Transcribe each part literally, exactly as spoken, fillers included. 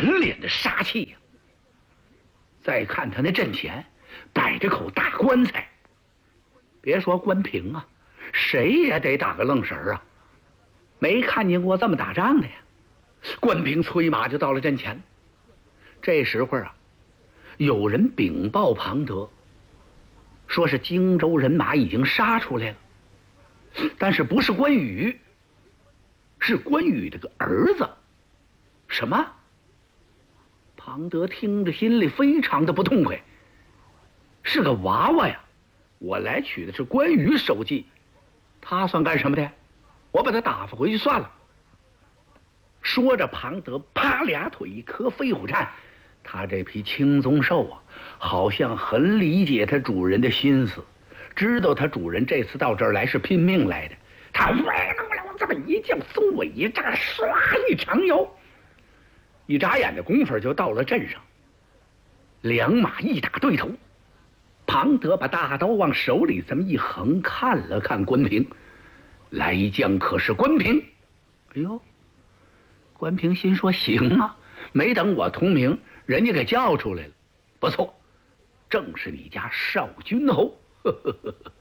满脸的杀气呀。再看他那阵前摆着口大棺材，别说关平啊，谁也得打个愣神儿啊，没看见过这么打仗的呀。关平催马就到了阵前，这时候啊，有人禀报庞德，说是荆州人马已经杀出来了，但是不是关羽，是关羽这个儿子。什么？庞德听着心里非常的不痛快，是个娃娃呀，我来取的是关羽首级，他算干什么的？我把他打发回去算了。说着，庞德啪俩腿一磕飞虎战，他这匹青鬃兽啊，好像很理解他主人的心思，知道他主人这次到这儿来是拼命来的。他哇啦这么一叫，松尾一炸，唰一长腰，一眨眼的功夫就到了镇上。两马一打对头，庞德把大刀往手里这么一横，看了看关平，来将可是关平。哎呦，关平心说行啊，没等我通名，人家给叫出来了，不错，正是你家少君侯。呵呵呵呵。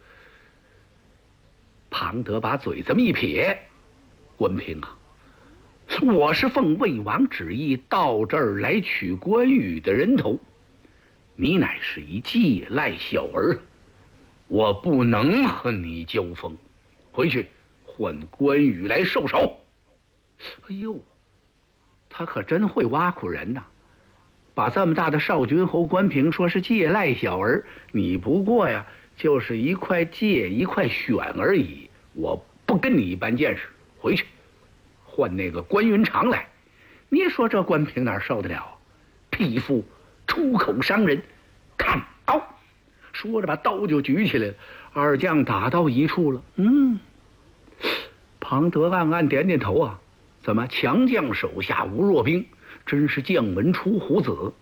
庞德把嘴这么一撇，关平啊，我是奉魏王旨意到这儿来取关羽的人头，你乃是一借赖小儿，我不能和你交锋，回去换关羽来受首。哎呦，他可真会挖苦人呐，把这么大的少君侯关平说是借赖小儿，你不过呀就是一块借一块选而已，我不跟你一般见识，回去换那个关云长来。你说这关平哪受得了？匹夫出口伤人，看刀！说着把刀就举起来了。二将打到一处了。嗯，庞德暗暗点点头啊，怎么强将手下无弱兵，真是将门出虎子。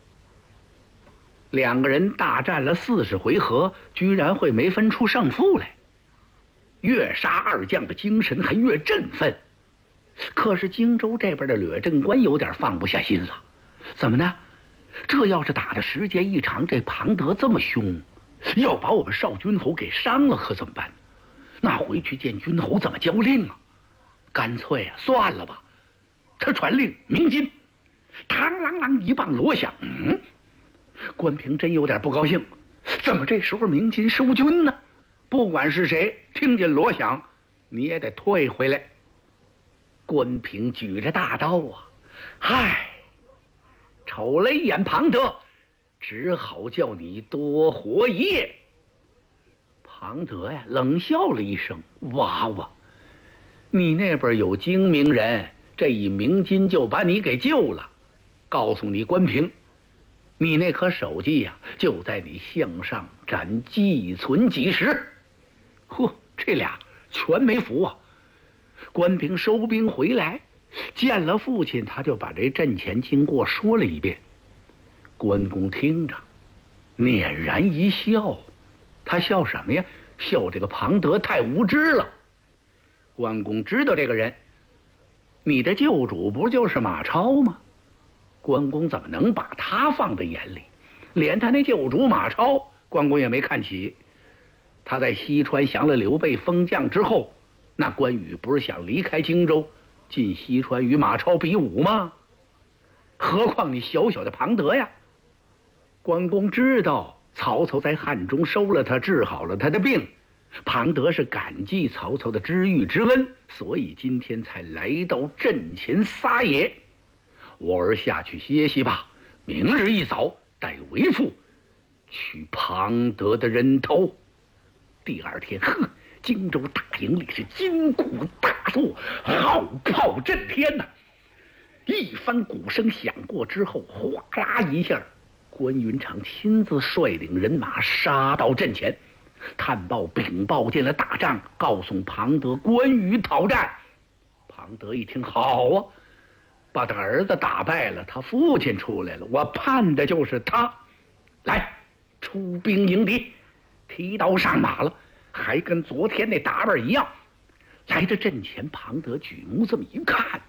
两个人大战了四十回合，居然会没分出胜负来，越杀二将的精神还越振奋。可是荆州这边的掠阵官有点放不下心了，怎么呢？这要是打的时间一长，这庞德这么凶，要把我们少君侯给伤了，可怎么办？那回去见君侯怎么交令啊？干脆啊，算了吧。他传令鸣金，嘡啷啷一棒锣响。嗯，关平真有点不高兴，怎么这时候鸣金收军呢？不管是谁，听见锣响，你也得退回来。关平举着大刀啊，嗨，瞅了一眼庞德，只好叫你多活一夜。庞德呀，冷笑了一声：“娃娃，你那边有精明人，这一鸣金就把你给救了。告诉你关平，你那颗手计呀、啊，就在你项上展寄存几时。”呵，这俩全没服啊！关平收兵回来，见了父亲，他就把这阵前经过说了一遍。关公听着，捻然一笑。他笑什么呀？笑这个庞德太无知了。关公知道这个人，你的救主不就是马超吗？关公怎么能把他放在眼里？连他那救主马超，关公也没看起。他在西川降了刘备封将之后，那关羽不是想离开荆州，进西川与马超比武吗？何况你小小的庞德呀！关公知道曹操在汉中收了他，治好了他的病，庞德是感激曹操的知遇之恩，所以今天才来到阵前撒野。我儿下去歇息吧，明日一早带为父取庞德的人头。第二天，呵，荆州大营里是金鼓大作，号炮震天呐、啊！一番鼓声响过之后，哗啦一下，关云长亲自率领人马杀到阵前，探报禀报见了大帐，告诉庞德关羽讨战。庞德一听，好啊，把他儿子打败了，他父亲出来了，我盼的就是他。来，出兵迎敌，提刀上马了，还跟昨天那打扮一样。来到阵前，庞德举目这么一看，